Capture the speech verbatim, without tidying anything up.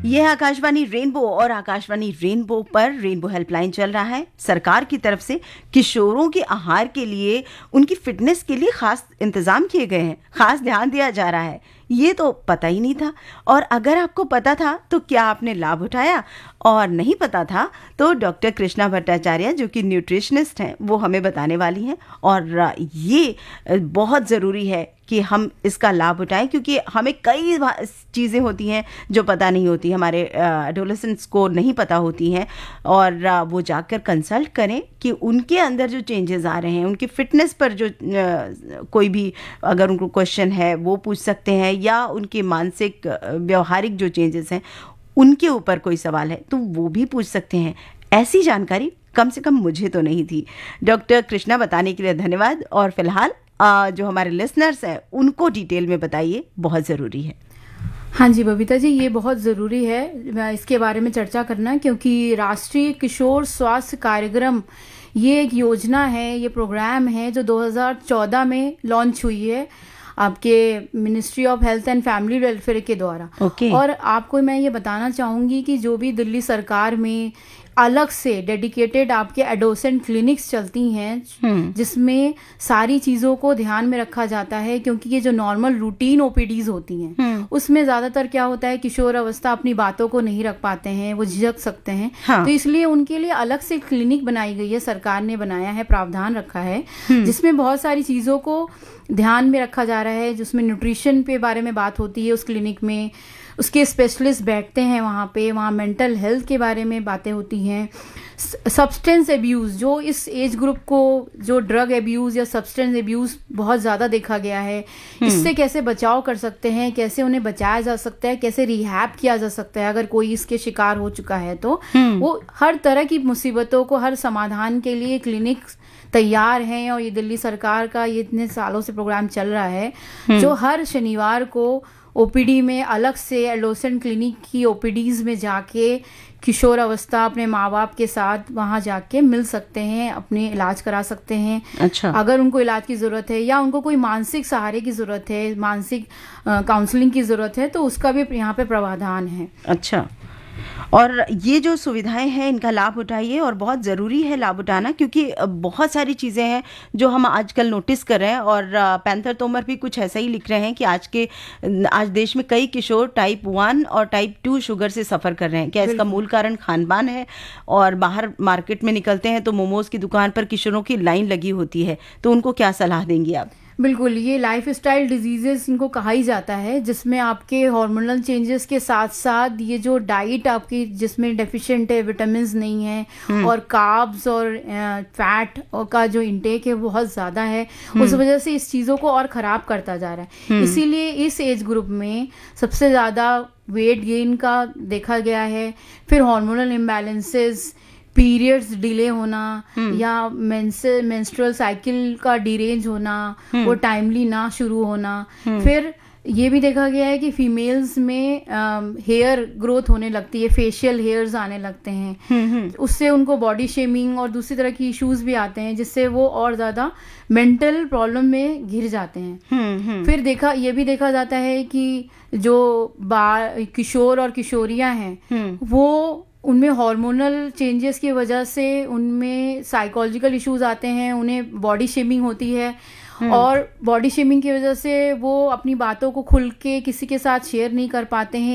यह आकाशवाणी रेनबो और आकाशवाणी रेनबो पर रेनबो हेल्पलाइन चल रहा है। सरकार की तरफ से किशोरों के आहार के लिए, उनकी फिटनेस के लिए खास इंतजाम किए गए हैं, खास ध्यान दिया जा रहा है। ये तो पता ही नहीं था, और अगर आपको पता था तो क्या आपने लाभ उठाया, और नहीं पता था तो डॉक्टर कृष्णा भट्टाचार्य जो कि न्यूट्रिशनिस्ट हैं वो हमें बताने वाली हैं। और ये बहुत ज़रूरी है कि हम इसका लाभ उठाएं, क्योंकि हमें कई चीज़ें होती हैं जो पता नहीं होती, हमारे एडोलेसेंट्स को नहीं पता होती हैं, और वो जाकर कंसल्ट करें कि उनके अंदर जो चेंजेस आ रहे हैं, उनकी फिटनेस पर जो कोई भी अगर उनको क्वेश्चन है वो पूछ सकते हैं, या उनके मानसिक व्यवहारिक जो चेंजेस हैं उनके ऊपर कोई सवाल है तो वो भी पूछ सकते हैं। ऐसी जानकारी कम से कम मुझे तो नहीं थी। डॉक्टर कृष्णा बताने के लिए धन्यवाद। और फिलहाल जो हमारे लिसनर्स हैं उनको डिटेल में बताइए, बहुत ज़रूरी है। हाँ जी बबीता जी, ये बहुत ज़रूरी है इसके बारे में चर्चा करना, क्योंकि राष्ट्रीय किशोर स्वास्थ्य कार्यक्रम ये एक योजना है, ये प्रोग्राम है जो दो हज़ार चौदह में लॉन्च हुई है आपके ministry of health and family welfare के द्वारा। okay. और आपको मैं ये बताना चाहूँगी कि जो भी दिल्ली सरकार में अलग से डेडिकेटेड आपके एडोसेंट क्लिनिक्स चलती हैं जिसमें सारी चीज़ों को ध्यान में रखा जाता है, क्योंकि ये जो नॉर्मल रूटीन ओपीडीज होती हैं उसमें ज़्यादातर क्या होता है, किशोर अवस्था अपनी बातों को नहीं रख पाते हैं, वो झिझक सकते हैं। हाँ। तो इसलिए उनके लिए अलग से क्लिनिक बनाई गई है, सरकार ने बनाया है, प्रावधान रखा है जिसमें बहुत सारी चीज़ों को ध्यान में रखा जा रहा है, जिसमें न्यूट्रिशन के बारे में बात होती है उस क्लिनिक में, उसके स्पेशलिस्ट बैठते हैं वहाँ पे, वहाँ मेंटल हेल्थ के बारे में बातें होती हैं, सब्सटेंस एब्यूज़ जो इस एज ग्रुप को, जो ड्रग एब्यूज़ या सब्सटेंस एब्यूज़ बहुत ज़्यादा देखा गया है, इससे कैसे बचाव कर सकते हैं, कैसे उन्हें बचाया जा सकता है, कैसे रिहैब किया जा सकता है अगर कोई इसके शिकार हो चुका है तो। वो हर तरह की मुसीबतों को, हर समाधान के लिए क्लिनिक तैयार हैं। और ये दिल्ली सरकार का ये इतने सालों से प्रोग्राम चल रहा है जो हर शनिवार को ओपीडी में अलग से एडोलेसेंट क्लिनिक की ओपीडीज में जाके किशोर अवस्था अपने माँ बाप के साथ वहाँ जाके मिल सकते हैं, अपने इलाज करा सकते हैं। अच्छा। अगर उनको इलाज की ज़रूरत है या उनको कोई मानसिक सहारे की ज़रूरत है, मानसिक काउंसलिंग की ज़रूरत है तो उसका भी यहाँ पे प्रावधान है। अच्छा। और ये जो सुविधाएं हैं इनका लाभ उठाइए, और बहुत ज़रूरी है लाभ उठाना, क्योंकि बहुत सारी चीज़ें हैं जो हम आजकल नोटिस कर रहे हैं। और पैंथर तोमर भी कुछ ऐसा ही लिख रहे हैं कि आज के आज देश में कई किशोर टाइप वन और टाइप टू शुगर से सफ़र कर रहे हैं। क्या इसका मूल कारण खान पान है? और बाहर मार्केट में निकलते हैं तो मोमोज़ की दुकान पर किशोरों की लाइन लगी होती है, तो उनको क्या सलाह देंगी आप? बिल्कुल, ये लाइफ स्टाइल डिजीजेस इनको कहा ही जाता है, जिसमें आपके हार्मोनल चेंजेस के साथ साथ ये जो डाइट आपकी जिसमें डेफिशिएंट है, विटामिन नहीं है और कार्ब्स और फैट का जो इंटेक है बहुत ज़्यादा है, उस वजह से इस चीज़ों को और ख़राब करता जा रहा है। इसीलिए इस एज ग्रुप में सबसे ज़्यादा वेट गेन का देखा गया है, फिर हार्मोनल इम्बैलेंसेस, पीरियड्स डिले होना या मेंस्ट्रुअल साइकिल का डिरेंज होना, वो टाइमली ना शुरू होना। फिर ये भी देखा गया है कि फीमेल्स में हेयर ग्रोथ होने लगती है, फेशियल हेयर्स आने लगते हैं, उससे उनको बॉडी शेमिंग और दूसरी तरह की इश्यूज भी आते हैं, जिससे वो और ज़्यादा मेंटल प्रॉब्लम में घिर जाते हैं। फिर देखा ये भी देखा जाता है कि जो बा किशोर और किशोरियाँ हैं वो उनमें हार्मोनल चेंजेस की वजह से उनमें साइकोलॉजिकल इश्यूज आते हैं, उन्हें बॉडी शेमिंग होती है, और बॉडी शेमिंग की वजह से वो अपनी बातों को खुल के किसी के साथ शेयर नहीं कर पाते हैं।